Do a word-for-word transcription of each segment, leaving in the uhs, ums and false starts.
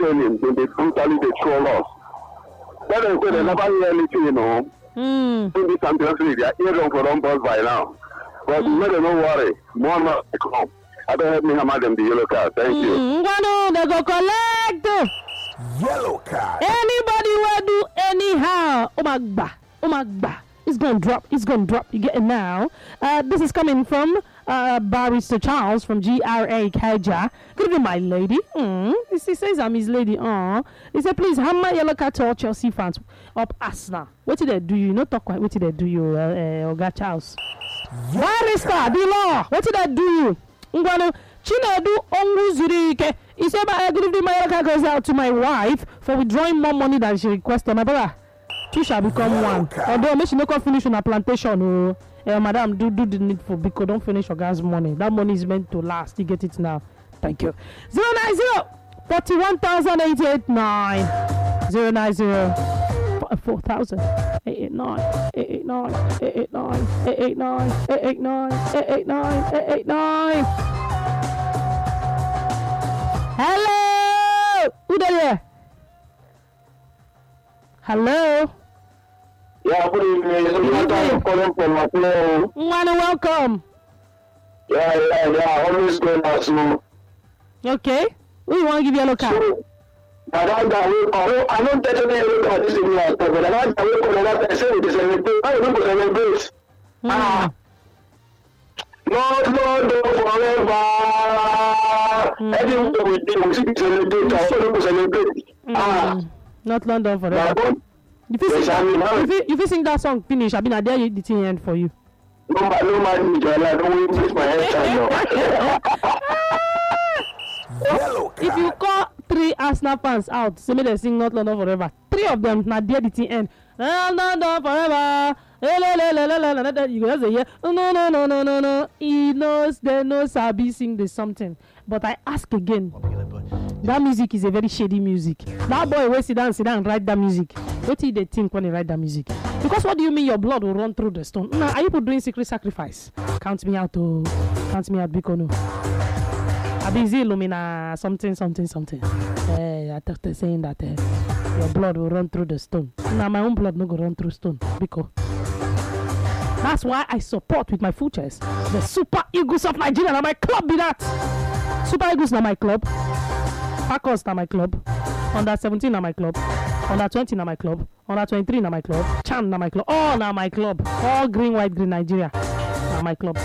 training, then they brutally they troll us. Then they say they never hear anything, you know. Mm. In the Champions League, they are earring for them balls by now. But mm. no, don't worry. More and more come. I don't help me hammer them the yellow card. Thank you. Mm. They go collect yellow card. Anybody will do anyhow. Oh my God. Oh my God. It's going to drop. It's going to drop. You get it now. Uh, this is coming from uh, Barrister Charles from G R A Kaja. Good evening, my lady. Mm. He says I'm his lady. Uh. He said, please hammer yellow card to all Chelsea fans up Arsenal. What did they do you? No talk. What did they do you, uh, uh, Oga Charles? Barrister, the law. What did I do you? Ngwano, Chinedu Onguzurike. He said, good evening, my yellow card goes out to my wife for withdrawing more money than she requested. My brother. Two shall become one. Although make she no come finish on a plantation. Oh, uh, madam, do do the needful because don't finish your guys' money. That money is meant to last. You get it now. Thank you. Zero nine zero forty one thousand eight eight nine zero nine zero four thousand eight eight nine eight eight nine eight eight nine eight eight nine eight eight nine eight eight nine eight eight nine. Hello, who there? Hello. Yeah, good evening. Good evening. Calling from Mateo. Wanna welcome. Yeah, yeah, yeah. Always going to. Okay. Who you want to give yellow card? So, but I don't I don't touch any yellow card this evening, but I don't know I say it is celebrate. I don't celebrate. Ah. Lord, Lord, forever. Everything we do, we celebrate. I also celebrate. Ah. Not London forever. If you, sing that, if, you, if you sing that song, finish. I've been there, the thing end for you. No, no man, I don't waste my head. If you call three Arsenal fans out, say me they sing Not London forever. Three of them, now there the thing end. Not London forever. You go just say yeah. No, no, no, no, no, no. He knows they know Sabi sing the something. But I ask again. That music is a very shady music. That boy will sit down, sit down and write that music. What do they think when they write that music? Because what do you mean your blood will run through the stone? Now, are you doing secret sacrifice? Count me out, oh. Count me out, Bikono. Abizi Lumina, something, something, something. Hey, I thought they're saying that uh, your blood will run through the stone. Now, my own blood no go run through stone. Biko. That's why I support with my full chest the Super Eagles of Nigeria. Now, my club be that. Super Eagles now my club. Packers na my club, under seventeen na my club, under twenty na my club, under twenty-three na my club, Chan na my club, all na my club, all green, white, green Nigeria na my club.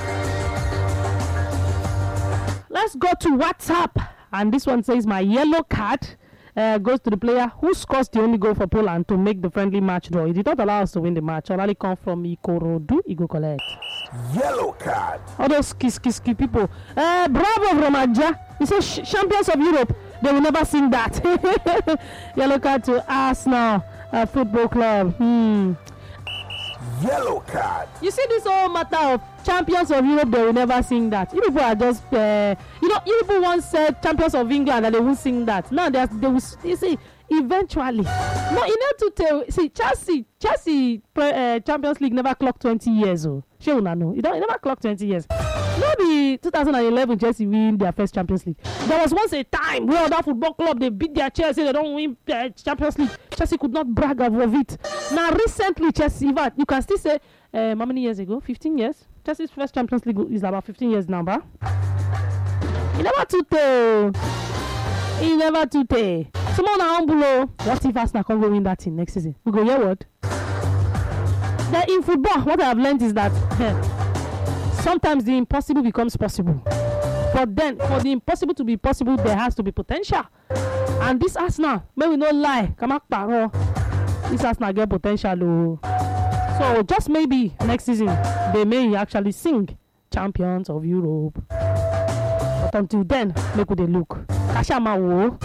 Let's go to WhatsApp, and this one says my yellow card uh, goes to the player who scores the only goal for Poland to make the friendly match draw. He did not allow us to win the match. Only come from Ikorodu, he go collect. Yellow card. All those kiss kiss kiss people. Uh, bravo Romaja. He says sh- champions of Europe. They will never sing that. Yellow card to Arsenal uh, Football Club. Hmm. Yellow card. You see this whole matter of champions of Europe. They will never sing that. You people are just, uh, you know, you people once said champions of England and they won't sing that. Now they, they will. You see, eventually. No, you know to tell. See, Chelsea, Chelsea uh, Champions League never clocked twenty years. Oh, she will not know. You don't. It never clocked twenty years. Maybe two thousand eleven Chelsea win their first Champions League. There was once a time where that football club they beat their Chelsea, they don't win uh, Champions League. Chelsea could not brag of it. Now recently Chelsea, you can still say um, how many years ago? fifteen years. Chelsea's first Champions League is about fifteen years now, but he never too tell. He never too tell. Someone are humble. What if Arsenal can't go win that thing next season? We go hear what? Then in football, what I have learned is that sometimes the impossible becomes possible. But then, for the impossible to be possible, there has to be potential. And this Arsenal, may we not lie, come up, paro. This Arsenal get potential. So just maybe next season, they may actually sing Champions of Europe. But until then, make what they look. Kashama wo.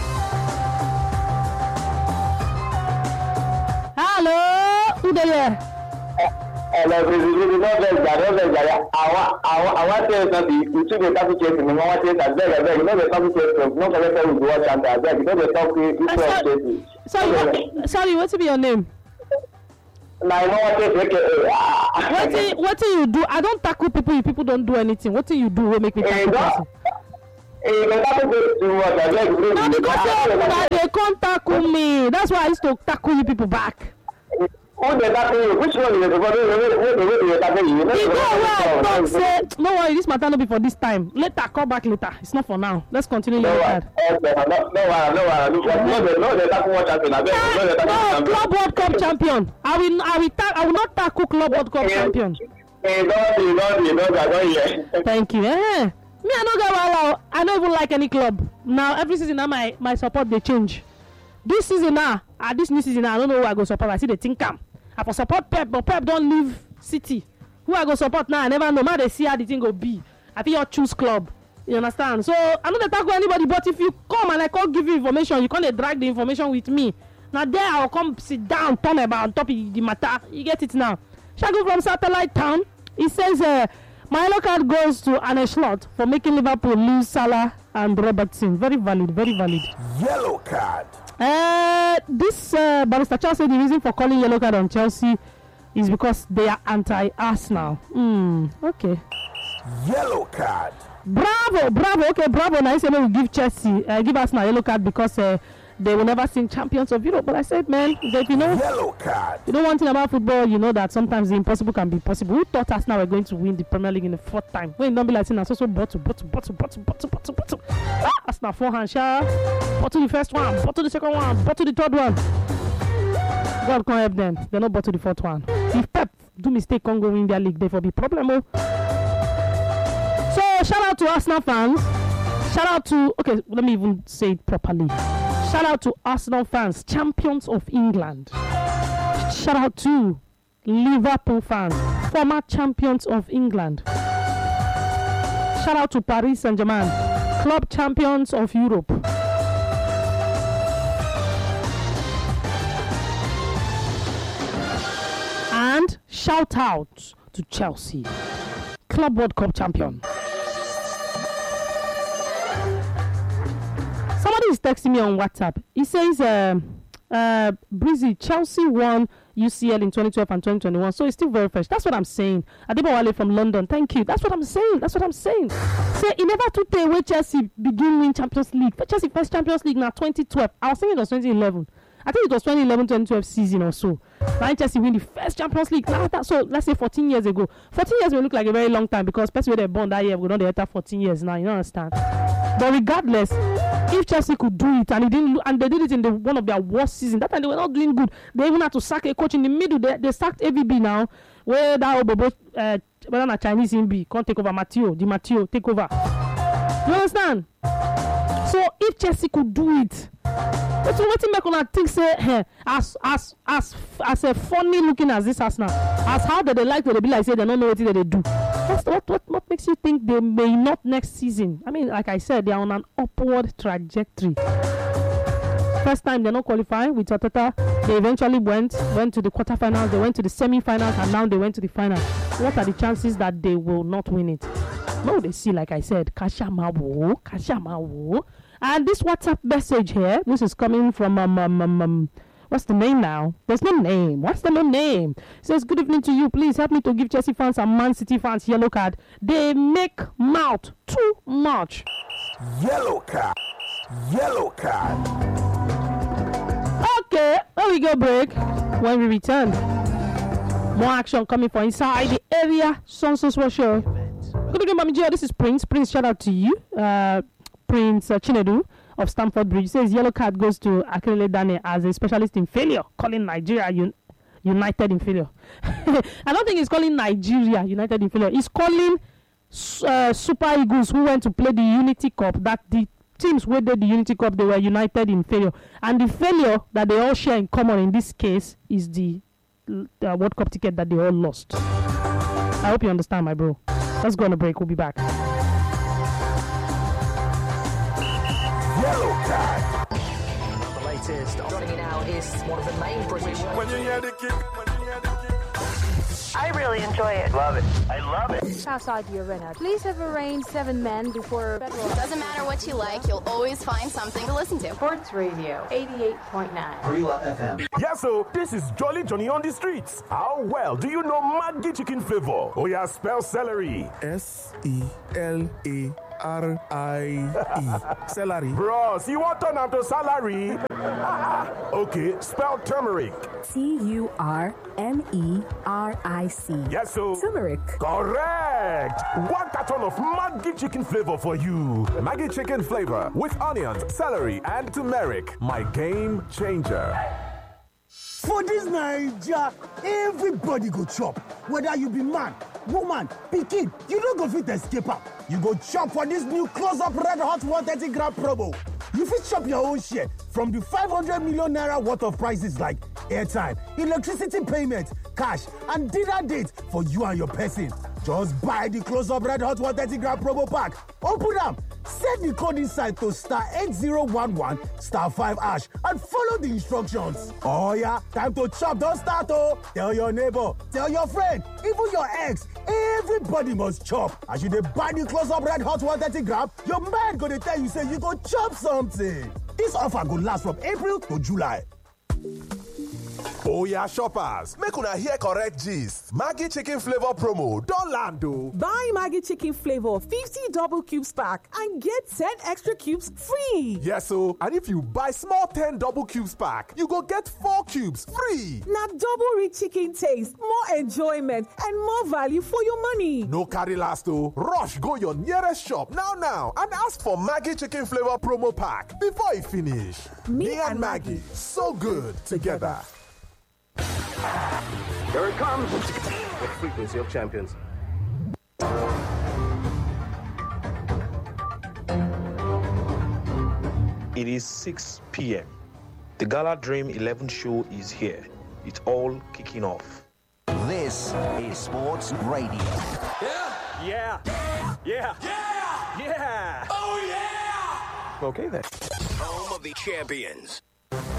Hello, who there? Hello, President. Not very bad. Our, our, our team not the two the top chase. No one team as well. You know the top chase. No collector will watch and as well. You know the top chase. Sorry, sorry. What's be your name? My mom what do what do you do? I don't tackle people if people don't do anything. What do you do? What make me tackle person? Eh, no, because don't tackle me. That's why I used to tackle you people back. Who they tackle you? Which one is the one who tackle you? You go where don't say, no worry, this matter not be for this time. Later, call back later. It's not for now. Let's continue your card. No, no, no, no, no, no, they tackle one champion. No, Club World Cup champion. I will, I will, ta- I will not tackle Club World Cup champion. Thank you. Eh? Me, I don't get well. I don't even like any club. Now, every season, now my, my support they change. This season now, uh, this new season now, I don't know who I go support. I see the think come. I for support Pep, but Pep don't leave City. Who I go support now? I never know. Now they see how the thing go be. I think you choose club. You understand? So I don't tackle anybody, but if you come and I can't give you information, you can't drag the information with me. Now there I'll come sit down, turn about on top of the matter. You get it now. Shago from Satellite Town. He says uh, my yellow card goes to Arne Slot for making Liverpool lose Salah and Robertson. Very valid, very valid. Yellow card. Uh, this uh, Barrister Charles said the reason for calling yellow card on Chelsea is because they are anti-Arsenal. Hmm. Okay. Yellow card. Bravo, bravo. Okay, bravo. Now I said we give Chelsea, uh, give Arsenal a yellow card because uh, they will never sing champions of Europe. But I said, man, if you know, yellow card. You know one thing about football, you know that sometimes the impossible can be possible. Who thought Arsenal were going to win the Premier League in the fourth time? When don't be like saying, so so bottle, bottle, bottle, bottle, bottle, bottle, bottle. Ah, Arsenal forehand, sha. Bottle the first one, bottle the second one, bottle the third one. God can't help them. They're not bottle the fourth one. If Pep do mistake, can't go win their league, therefore be problem. Oh. So shout out to Arsenal fans. Shout out to okay, let me even say it properly. Shout out to Arsenal fans, champions of England. Shout out to Liverpool fans, former champions of England. Shout out to Paris Saint-Germain, club champions of Europe. And shout out to Chelsea, Club World Cup champion. Somebody is texting me on WhatsApp. He says, uh, uh, Breezy, Chelsea won U C L in twenty twelve and twenty twenty-one, so it's still very fresh. That's what I'm saying. Adebowale from London, thank you. That's what I'm saying. That's what I'm saying. Say, it never took the way Chelsea begin win Champions League. For Chelsea first Champions League now twenty twelve. I was thinking it was twenty eleven. I think it was twenty eleven twenty twelve season or so. Now Chelsea win the first Champions League. Now that, so let's say fourteen years ago. fourteen years may look like a very long time because person they born that year, we don't enter fourteen years now. You don't understand? But regardless, if Chelsea could do it and it didn't, and they did it in the one of their worst seasons, that time they were not doing good. They even had to sack a coach in the middle. They, they sacked A V B now, where that Obobo, uh, whether not Chinese in B, can't take over Matteo, Di Matteo, take over. You understand? So if Chelsea could do it, that's what make una think say hey, as as as as a funny looking as this Arsenal, as how that they like to they be like say they don't know what they do. What's, what what what makes you think they may not next season? I mean, like I said, they are on an upward trajectory. First time they not qualify with Tottenham, they eventually went went to the quarterfinals, they went to the semi-finals, and now they went to the final. What are the chances that they will not win it? No, they see, like I said, Kashamawo, Kashamawo. And this WhatsApp message here, this is coming from, um, um, um, um, what's the name now? There's no name. What's the name? It says, good evening to you. Please help me to give Chelsea fans and Man City fans yellow card. They make mouth too much. Yellow card. Yellow card. Okay, there we go, break. When we return, more action coming from inside the area. Sonso Sport Show. Good evening, Mami Gio. This is Prince. Prince, shout out to you. Uh, Prince uh, Chinedu of Stamford Bridge says yellow card goes to Akinle Dane as a specialist in failure, calling Nigeria un- United in failure. I don't think he's calling Nigeria United in failure. He's calling uh, Super Eagles, who went to play the Unity Cup, that the teams who did the Unity Cup, they were united in failure. And the failure that they all share in common in this case is the uh, World Cup ticket that they all lost. I hope you understand, my bro. Let's go on a break. We'll be back. Yellow card. The latest. Joining me now is one of the main British. When you hear the kick, when you hear the kick. I really enjoy it. Love it. I love it. Southside Arena. Please have arranged seven men before federal. Doesn't matter what you like, you'll always find something to listen to. Sports Radio eighty-eight point nine. Rila F M. Yeah, so this is Jolly Johnny on the streets. How well do you know Maggi chicken flavor? Oh yeah, spell celery. S E L A R I E. Celery. Bros, you want turn am to salary? Okay, spell turmeric. T U R M E R I C. Yes, so. Turmeric. Correct. One carton of Maggi chicken flavor for you. Maggi chicken flavor with onions, celery, and turmeric. My game changer. For this Naija, everybody go chop. Whether you be man, woman, pikin, you no go fit escape am. You go chop for this new close-up red hot one thirty gram promo. You fit chop your own share from the five hundred million naira worth of prices like airtime, electricity payment, cash, and dinner date for you and your person. Just buy the close-up red hot one thirty gram promo pack. Open am, set the code inside to star eight zero one one star five hash and follow the instructions. Oh yeah, time to chop, don't start oh. Tell your neighbor, tell your friend, even your ex, everybody must chop. As you dey buy the close-up red hot one thirty gram, your mind go dey tell you say you go chop something. This offer go last from April to July. Oya shoppers, make una hear correct gist. Maggi chicken flavor promo don land o. Buy Maggi chicken flavor fifty double cubes pack and get ten extra cubes free. Yes o, and if you buy small ten double cubes pack, you go get four cubes free. Na double rich chicken taste, more enjoyment, and more value for your money. No carry last o. Rush go your nearest shop now now and ask for Maggi chicken flavor promo pack before e finish. Me, Me and Maggi, so good together. Here it comes. The frequency of champions. It is six p.m. The Gala Dream eleven show is here. It's all kicking off. This is Sports Radio. Yeah. Yeah. Yeah. Yeah. Yeah. Oh, yeah. Okay then. Home of the champions.